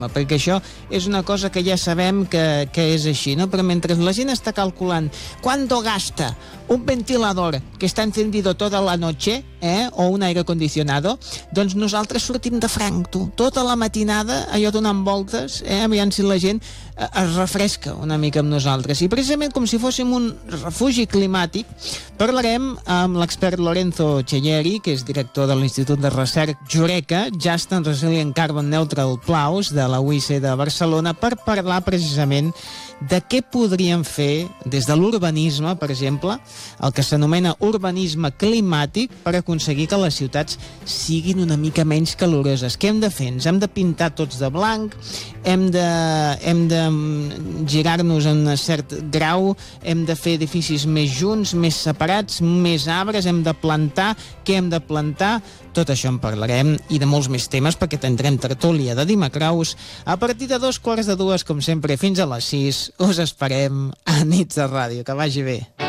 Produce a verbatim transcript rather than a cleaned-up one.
perquè això és una cosa que ja sabem que, que és així, no? Però mentre la gent està calculant quanto gasta un ventilador que està encendido toda la noche, eh? O un aire acondicionado, doncs nosaltres sortim de franc, tu, tota la matinada, allò donant voltes, eh? Aviam si la gent eh, es refresca una mica amb nosaltres. I precisament com si fóssim un refugi climàtic, parlarem amb l'expert Lorenzo Chelleri, que és director de l'Institut de Recerca Jureca, Just and Resilient Carbon Neutral Plaus, de la U I C de Barcelona, per parlar precisament de què podríem fer des de l'urbanisme, per exemple, el que s'anomena urbanisme climàtic, per aconseguir que les ciutats siguin una mica menys caloroses. Què hem de fer? Ens hem de pintar tots de blanc, hem de, hem de girar-nos en un cert grau, hem de fer edificis més junts, més separats, més arbres, hem de plantar, què hem de plantar? Tot això en parlarem, i de molts més temes, perquè tindrem tertúlia de dimecraus a partir de dos quarts de dues, com sempre, fins a les sis. Us esperem a Nits de Ràdio. Que vagi bé.